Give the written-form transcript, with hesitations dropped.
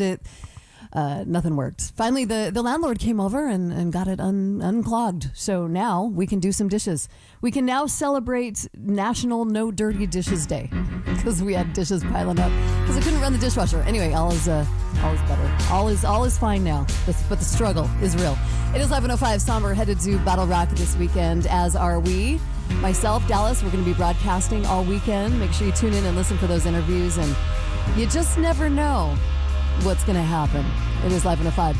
fixed it. Nothing worked. Finally, the landlord came over and got it unclogged. So now we can do some dishes. We can now celebrate National No Dirty Dishes Day because we had dishes piling up because I couldn't run the dishwasher. Anyway, all is better. All is fine now. But the struggle is real. It is 11:05. Somber headed to Battle Rock this weekend, as are we. Myself, Dallas, we're going to be broadcasting all weekend. Make sure you tune in and listen for those interviews. And you just never know what's going to happen. It is 11:05.